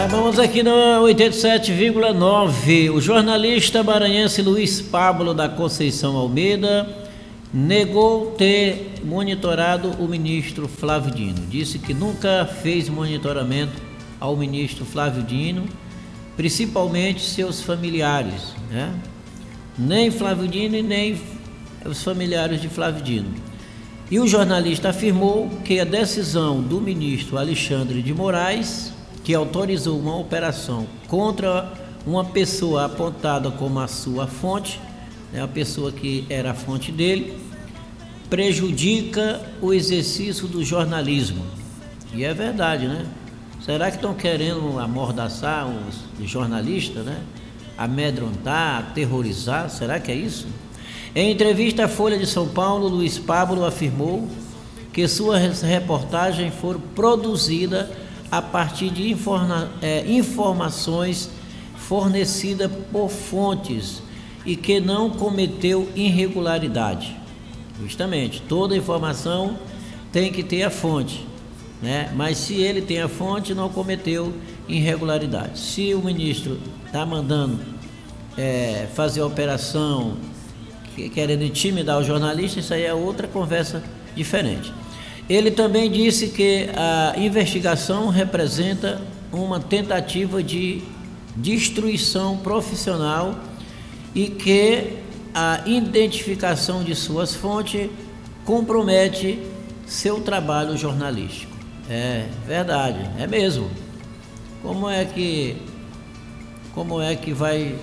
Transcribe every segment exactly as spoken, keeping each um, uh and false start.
Vamos aqui no oitenta e sete vírgula nove. O jornalista maranhense Luiz Pablo da Conceição Almeida negou ter monitorado o ministro Flávio Dino. Disse que nunca fez monitoramento ao ministro Flávio Dino, principalmente seus familiares, né? Nem Flávio Dino e nem os familiares de Flávio Dino. E o jornalista afirmou que a decisão do ministro Alexandre de Moraes, que autorizou uma operação contra uma pessoa apontada como a sua fonte, né, a pessoa que era a fonte dele, prejudica o exercício do jornalismo. E é verdade, né? Será que estão querendo amordaçar os jornalistas, né? Amedrontar, aterrorizar? Será que é isso? Em entrevista à Folha de São Paulo, Luiz Pablo afirmou que suas reportagens foram produzidas a partir de informa, é, informações fornecidas por fontes e que não cometeu irregularidade. Justamente, toda informação tem que ter a fonte, né? Mas se ele tem a fonte, não cometeu irregularidade. Se o ministro está mandando é, fazer a operação querendo intimidar o jornalista, isso aí é outra conversa diferente. Ele também disse que a investigação representa uma tentativa de destruição profissional e que a identificação de suas fontes compromete seu trabalho jornalístico. É verdade, é mesmo. Como é que, como é que vai,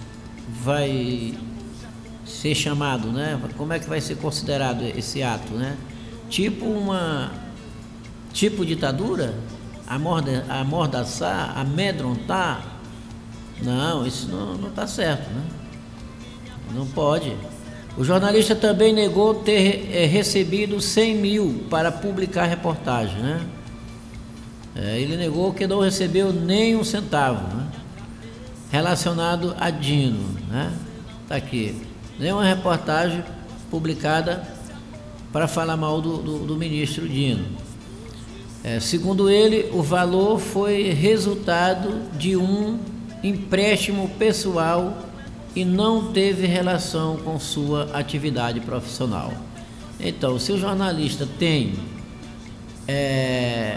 vai ser chamado, né? Como é que vai ser considerado esse ato, né? Tipo uma, tipo ditadura? Amorda, amordaçar, amedrontar? Não, isso não está certo, né? Não pode. O jornalista também negou ter é, recebido cem mil para publicar reportagem, né? É, ele negou que não recebeu nem um centavo, né? Relacionado a Dino, né? Tá aqui. Nenhuma reportagem publicada para falar mal do, do, do ministro Dino. É, segundo ele, o valor foi resultado de um empréstimo pessoal e não teve relação com sua atividade profissional. Então, se o jornalista tem é,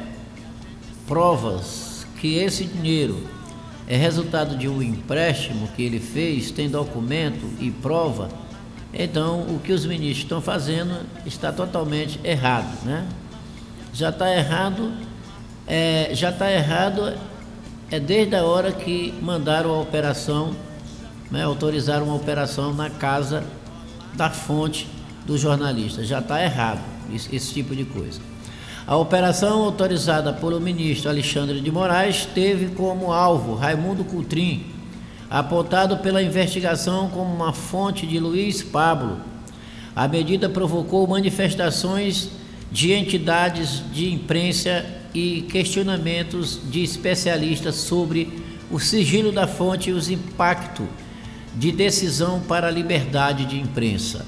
provas que esse dinheiro é resultado de um empréstimo que ele fez, tem documento e prova, então o que os ministros estão fazendo está totalmente errado, né? Já está errado, é, já está errado é desde a hora que mandaram a operação, né, autorizaram uma operação na casa da fonte do jornalista. Já está errado esse, esse tipo de coisa. A operação autorizada pelo ministro Alexandre de Moraes teve como alvo Raimundo Coutrin, apontado pela investigação como uma fonte de Luiz Pablo. A medida provocou manifestações de entidades de imprensa e questionamentos de especialistas sobre o sigilo da fonte e os impactos de decisão para a liberdade de imprensa.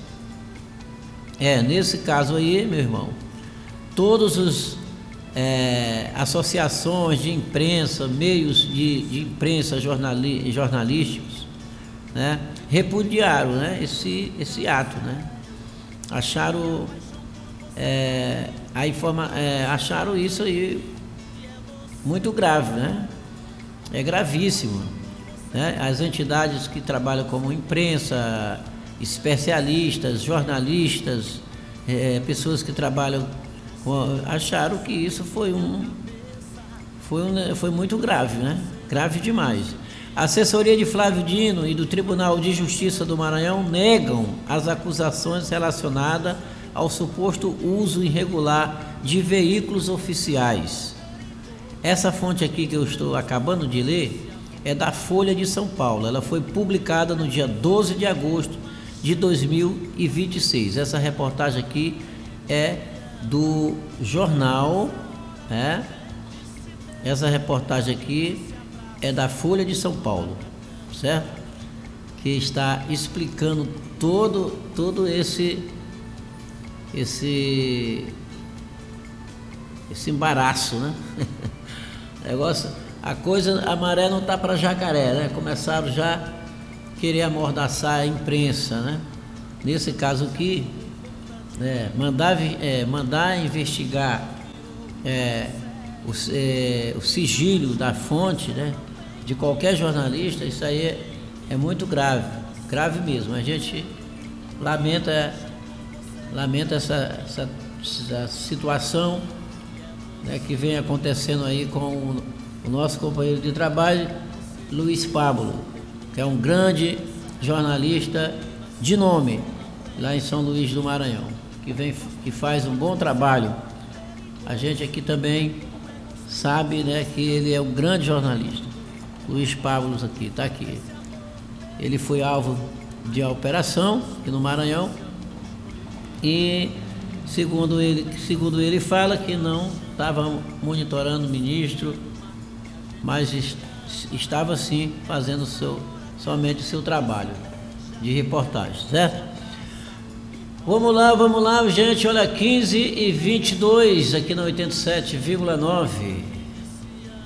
É, nesse caso aí, meu irmão, todos os é, associações de imprensa, meios de, de imprensa jornali, jornalísticos, né, repudiaram, né, esse, esse ato, né? Acharam, é, a informa, é, acharam isso aí muito grave, né? É gravíssimo, né? As entidades que trabalham como imprensa, especialistas, jornalistas, é, pessoas que trabalham com, acharam que isso foi um, foi um, foi muito grave, né? Grave demais. A assessoria de Flávio Dino e do Tribunal de Justiça do Maranhão negam as acusações relacionadas ao suposto uso irregular de veículos oficiais. Essa fonte aqui que eu estou acabando de ler é da Folha de São Paulo. Ela foi publicada no dia doze de agosto de dois mil e vinte e seis. Essa reportagem aqui é do jornal, né? Essa reportagem aqui é da Folha de São Paulo, certo? Que está explicando todo, todo esse, esse, esse embaraço, né? Negócio, a coisa, a maré não tá para jacaré, né? Começaram já a querer amordaçar a imprensa, né? Nesse caso aqui, é, mandar, é, mandar investigar é, o, é, o sigilo da fonte, né, de qualquer jornalista, isso aí é, é muito grave, grave mesmo. A gente lamenta, lamenta essa, essa, essa situação, né, que vem acontecendo aí com o, o nosso companheiro de trabalho, Luiz Pablo, que é um grande jornalista de nome lá em São Luís do Maranhão, que vem, que faz um bom trabalho. A gente aqui também sabe, né, que ele é um grande jornalista. Luiz Pablo aqui, está aqui. Ele foi alvo de operação aqui no Maranhão e, segundo ele, segundo ele fala que não estava monitorando o ministro, mas est estava sim fazendo seu, somente o seu trabalho de reportagem, certo? Vamos lá, vamos lá, gente, olha, quinze e vinte e dois aqui na oitenta e sete vírgula nove.